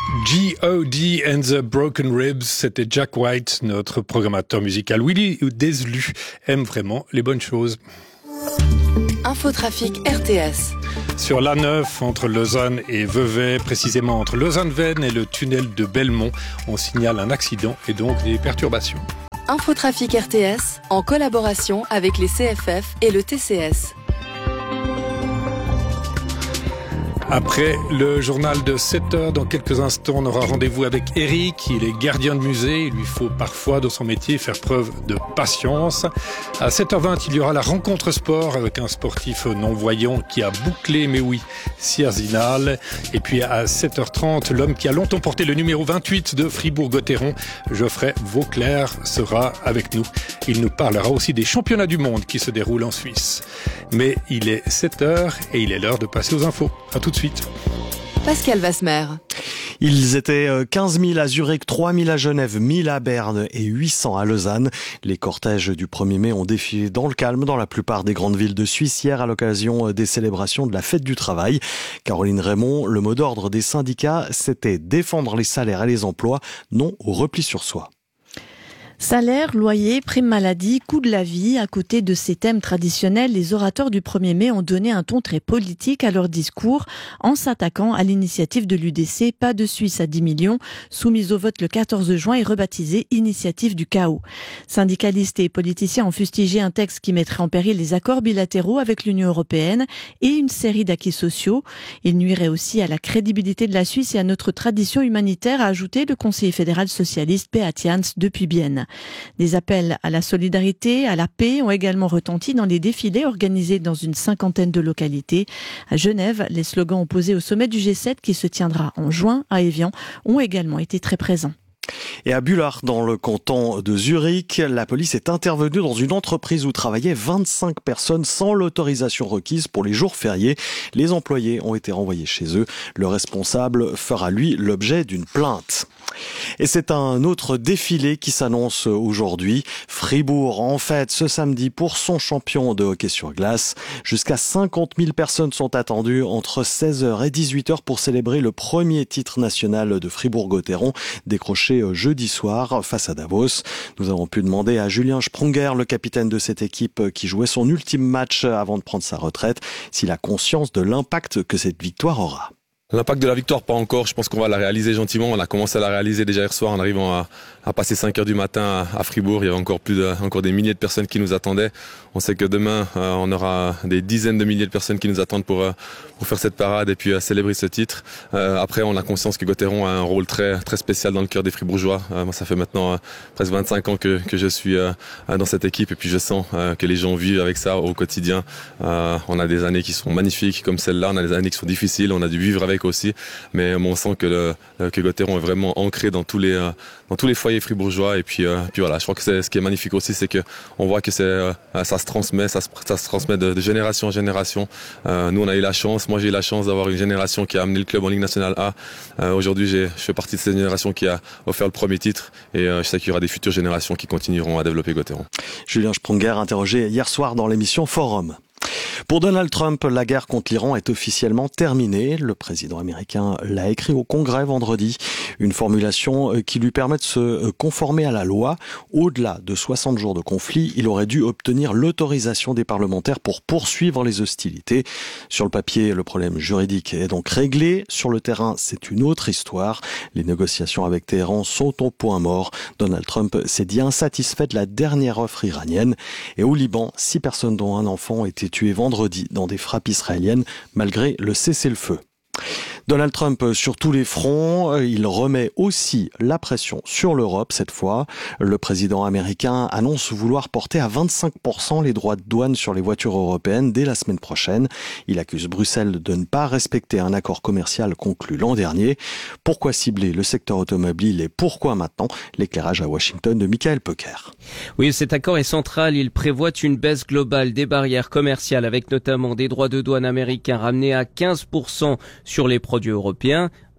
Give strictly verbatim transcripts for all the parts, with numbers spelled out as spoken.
G O D and the Broken Ribs, c'était Jack White, notre programmateur musical. Willy Deslu aime vraiment les bonnes choses. Infotrafic R T S. Sur l'A neuf, entre Lausanne et Vevey, précisément entre Lausanne-Vennes et le tunnel de Belmont, on signale un accident et donc des perturbations. Infotrafic R T S, en collaboration avec les C F F et le T C S. Après le journal de sept heures, dans quelques instants, on aura rendez-vous avec Eric. Il est gardien de musée. Il lui faut parfois, dans son métier, faire preuve de patience. À sept heures vingt, il y aura la rencontre sport avec un sportif non-voyant qui a bouclé, mais oui, Sierzinal. Et puis à sept heures trente, l'homme qui a longtemps porté le numéro vingt-huit de Fribourg-Gotteron, Geoffrey Vauclair, sera avec nous. Il nous parlera aussi des championnats du monde qui se déroulent en Suisse. Mais il est sept heures et il est l'heure de passer aux infos. À tout de suite. Pascal Vasmer. Ils étaient quinze mille à Zurich, trois mille à Genève, mille à Berne et huit cents à Lausanne. Les cortèges du premier mai ont défilé dans le calme dans la plupart des grandes villes de Suisse hier à l'occasion des célébrations de la fête du travail. Caroline Raymond, le mot d'ordre des syndicats, c'était défendre les salaires et les emplois, non au repli sur soi. Salaire, loyer, prime maladie, coût de la vie. À côté de ces thèmes traditionnels, les orateurs du premier mai ont donné un ton très politique à leur discours en s'attaquant à l'initiative de l'U D C Pas de Suisse à dix millions, soumise au vote le quatorze juin et rebaptisée Initiative du chaos. Syndicalistes et politiciens ont fustigé un texte qui mettrait en péril les accords bilatéraux avec l'Union européenne et une série d'acquis sociaux. Il nuirait aussi à la crédibilité de la Suisse et à notre tradition humanitaire, a ajouté le conseiller fédéral socialiste Beat Jans depuis Bienne. Des appels à la solidarité, à la paix ont également retenti dans les défilés organisés dans une cinquantaine de localités. À Genève, les slogans opposés au sommet du G sept qui se tiendra en juin à Évian ont également été très présents. Et à Bullard, dans le canton de Zurich, la police est intervenue dans une entreprise où travaillaient vingt-cinq personnes sans l'autorisation requise pour les jours fériés. Les employés ont été renvoyés chez eux. Le responsable fera, lui, l'objet d'une plainte. Et c'est un autre défilé qui s'annonce aujourd'hui. Fribourg en fête ce samedi pour son champion de hockey sur glace. Jusqu'à cinquante mille personnes sont attendues entre seize heures et dix-huit heures pour célébrer le premier titre national de Fribourg-Gotteron, décroché jeudi soir face à Davos. Nous avons pu demander à Julien Sprunger, le capitaine de cette équipe qui jouait son ultime match avant de prendre sa retraite, s'il a conscience de l'impact que cette victoire aura. L'impact de la victoire, pas encore. Je pense qu'on va la réaliser gentiment. On a commencé à la réaliser déjà hier soir en arrivant à, à passer cinq heures du matin à, à Fribourg. Il y avait encore plus de, encore des milliers de personnes qui nous attendaient. On sait que demain, euh, on aura des dizaines de milliers de personnes qui nous attendent pour, euh, pour faire cette parade et puis euh, célébrer ce titre. Euh, après, on a conscience que Gotteron a un rôle très, très spécial dans le cœur des Fribourgeois. Euh, moi, ça fait maintenant euh, presque vingt-cinq ans que, que je suis euh, dans cette équipe et puis je sens euh, que les gens vivent avec ça au quotidien. Euh, on a des années qui sont magnifiques comme celle-là. On a des années qui sont difficiles. On a dû vivre avec aussi, mais on sent que, le, que Gotteron est vraiment ancré dans tous les, dans tous les foyers fribourgeois et puis, euh, puis voilà, je crois que c'est, ce qui est magnifique aussi, c'est que on voit que c'est, euh, ça se transmet, ça se, ça se transmet de, de génération en génération. Euh, nous on a eu la chance, moi j'ai eu la chance d'avoir une génération qui a amené le club en Ligue nationale A. Euh, aujourd'hui j'ai, je fais partie de cette génération qui a offert le premier titre et euh, je sais qu'il y aura des futures générations qui continueront à développer Gotteron. Julien Sprunger interrogé hier soir dans l'émission Forum. Pour Donald Trump, la guerre contre l'Iran est officiellement terminée. Le président américain l'a écrit au Congrès vendredi. Une formulation qui lui permet de se conformer à la loi. Au-delà de soixante jours de conflit, il aurait dû obtenir l'autorisation des parlementaires pour poursuivre les hostilités. Sur le papier, le problème juridique est donc réglé. Sur le terrain, c'est une autre histoire. Les négociations avec Téhéran sont au point mort. Donald Trump s'est dit insatisfait de la dernière offre iranienne. Et au Liban, six personnes dont un enfant ont été tuées vendredi dans des frappes israéliennes malgré le cessez-le-feu. Donald Trump sur tous les fronts, il remet aussi la pression sur l'Europe cette fois. Le président américain annonce vouloir porter à vingt-cinq pour cent les droits de douane sur les voitures européennes dès la semaine prochaine. Il accuse Bruxelles de ne pas respecter un accord commercial conclu l'an dernier. Pourquoi cibler le secteur automobile et pourquoi maintenant? L'éclairage à Washington de Michael Pecker. Oui, cet accord est central. Il prévoit une baisse globale des barrières commerciales avec notamment des droits de douane américains ramenés à quinze pour cent sur les produits européens.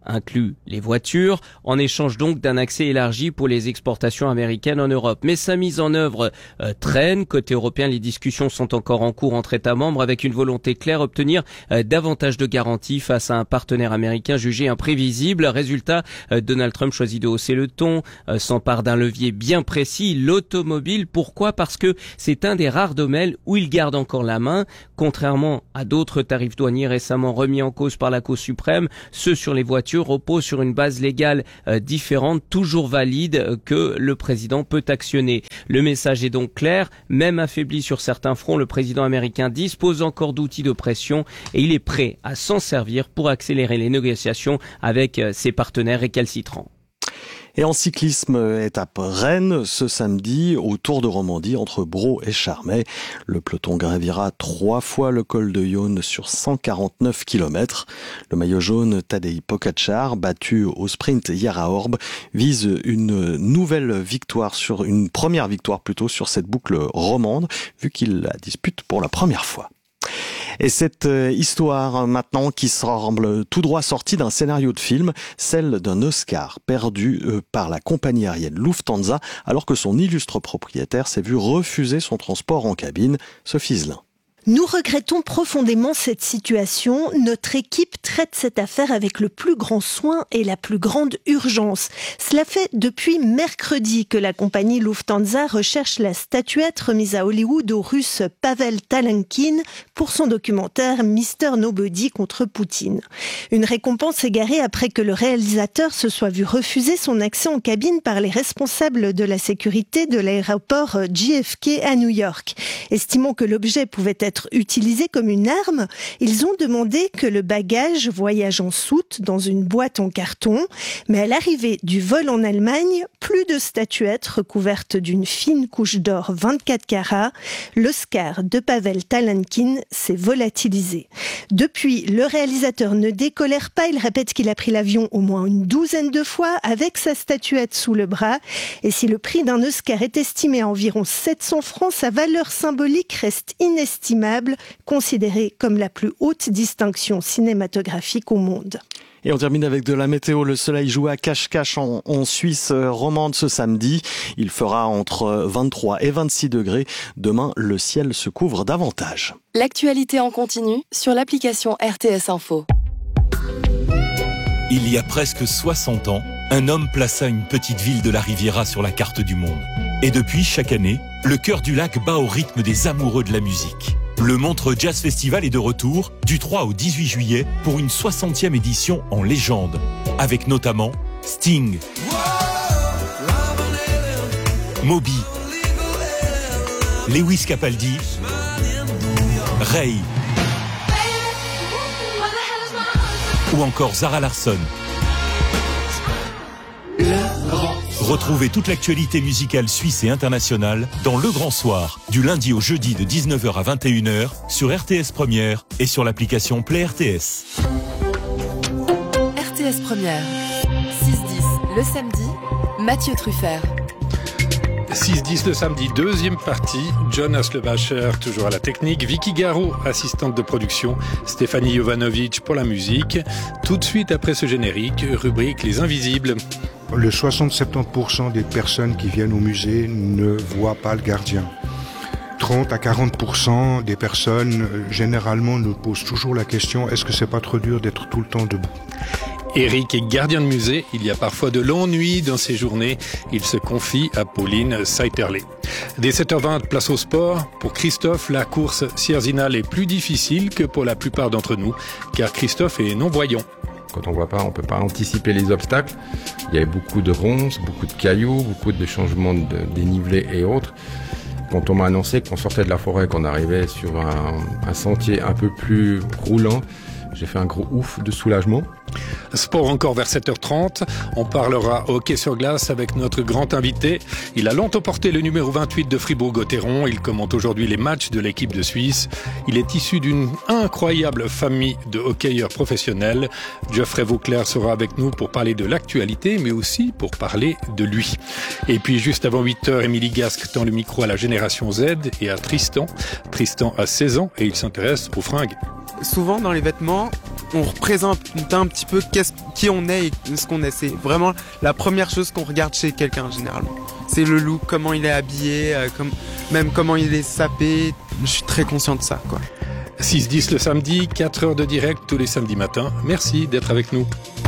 inclut les voitures, en échange donc d'un accès élargi pour les exportations américaines en Europe. Mais sa mise en œuvre euh, traîne. Côté européen, les discussions sont encore en cours entre États membres avec une volonté claire, obtenir euh, davantage de garanties face à un partenaire américain jugé imprévisible. Résultat, euh, Donald Trump choisit de hausser le ton, euh, s'empare d'un levier bien précis, l'automobile. Pourquoi ? Parce que c'est un des rares domaines où il garde encore la main. Contrairement à d'autres tarifs douaniers récemment remis en cause par la Cour suprême, ceux sur les voitures repose sur une base légale euh, différente, toujours valide, euh, que le président peut actionner. Le message est donc clair, même affaibli sur certains fronts, le président américain dispose encore d'outils de pression et il est prêt à s'en servir pour accélérer les négociations avec euh, ses partenaires récalcitrants. Et en cyclisme, étape Rennes, ce samedi, au Tour de Romandie, entre Braux et Charmey. Le peloton gravira trois fois le col de Yonne sur cent quarante-neuf kilomètres. Le maillot jaune Tadej Pogačar, battu au sprint hier à Orbe, vise une nouvelle victoire sur, une première victoire plutôt sur cette boucle romande, vu qu'il la dispute pour la première fois. Et cette histoire maintenant qui semble tout droit sortie d'un scénario de film, celle d'un Oscar perdu par la compagnie aérienne Lufthansa alors que son illustre propriétaire s'est vu refuser son transport en cabine. Sophie Zelin. Nous regrettons profondément cette situation. Notre équipe traite cette affaire avec le plus grand soin et la plus grande urgence. Cela fait depuis mercredi que la compagnie Lufthansa recherche la statuette remise à Hollywood au Russe Pavel Talenkin pour son documentaire mister Nobody contre Poutine. Une récompense égarée après que le réalisateur se soit vu refuser son accès en cabine par les responsables de la sécurité de l'aéroport J F K à New York. Estimant que l'objet pouvait être utilisé comme une arme, ils ont demandé que le bagage voyage en soute dans une boîte en carton. Mais à l'arrivée du vol en Allemagne, plus de statuettes recouvertes d'une fine couche d'or vingt-quatre carats. L'Oscar de Pavel Talenkin s'est volatilisé. Depuis, le réalisateur ne décolère pas. Il répète qu'il a pris l'avion au moins une douzaine de fois avec sa statuette sous le bras. Et si le prix d'un Oscar est estimé à environ sept cents francs, sa valeur symbolique reste inestimable, considérée comme la plus haute distinction cinématographique au monde. Et on termine avec de la météo. Le soleil joue à cache-cache en, en Suisse romande ce samedi. Il fera entre vingt-trois et vingt-six degrés. Demain, le ciel se couvre davantage. L'actualité en continu sur l'application R T S Info. Il y a presque soixante ans, un homme plaça une petite ville de la Riviera sur la carte du monde. Et depuis, chaque année, le cœur du lac bat au rythme des amoureux de la musique. Le Montreux Jazz Festival est de retour du trois au dix-huit juillet pour une soixantième édition en légende, avec notamment Sting, Moby, Lewis Capaldi, Ray ou encore Zara Larsson. Retrouvez toute l'actualité musicale suisse et internationale dans Le Grand Soir, du lundi au jeudi de dix-neuf heures à vingt et une heures sur R T S Première et sur l'application Play R T S. R T S Première, six dix le samedi, Mathieu Truffert. six dix le samedi, deuxième partie. John Haslebacher, toujours à la technique. Vicky Garot, assistante de production. Stéphanie Jovanovic pour la musique. Tout de suite après ce générique, rubrique Les Invisibles. Le soixante à soixante-dix pour cent des personnes qui viennent au musée ne voient pas le gardien. trente à quarante pour cent des personnes, généralement, nous posent toujours la question, est-ce que c'est pas trop dur d'être tout le temps debout ? Eric est gardien de musée. Il y a parfois de longues nuits dans ses journées. Il se confie à Pauline Saiterlé. Dès sept heures vingt, place au sport. Pour Christophe, la course Sierzinal est plus difficile que pour la plupart d'entre nous, car Christophe est non-voyant. Quand on voit pas, on peut pas anticiper les obstacles. Il y a beaucoup de ronces, beaucoup de cailloux, beaucoup de changements de dénivelé et autres. Quand on m'a annoncé qu'on sortait de la forêt, qu'on arrivait sur un, un sentier un peu plus roulant, j'ai fait un gros ouf de soulagement. Sport encore vers sept heures trente. On parlera hockey sur glace avec notre grand invité. Il a longtemps porté le numéro vingt-huit de Fribourg-Gotteron. Il commente aujourd'hui les matchs de l'équipe de Suisse. Il est issu d'une incroyable famille de hockeyeurs professionnels. Geoffrey Vauclair sera avec nous pour parler de l'actualité, mais aussi pour parler de lui. Et puis juste avant huit heures, Émilie Gasque tend le micro à la génération Z et à Tristan. Tristan a seize ans et il s'intéresse aux fringues. Souvent dans les vêtements, on représente un petit peu qu'est-ce, qui on est et ce qu'on est. C'est vraiment la première chose qu'on regarde chez quelqu'un généralement. C'est le look, comment il est habillé, euh, comme, même comment il est sapé. Je suis très conscient de ça, quoi. six dix le samedi, quatre heures de direct tous les samedis matins. Merci d'être avec nous.